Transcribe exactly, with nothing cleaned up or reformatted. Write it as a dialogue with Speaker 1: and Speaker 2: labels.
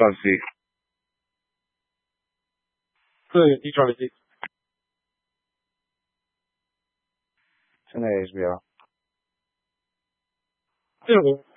Speaker 1: 算 C。
Speaker 2: 对，你转了 C。
Speaker 1: 现在 H B L。
Speaker 2: 这个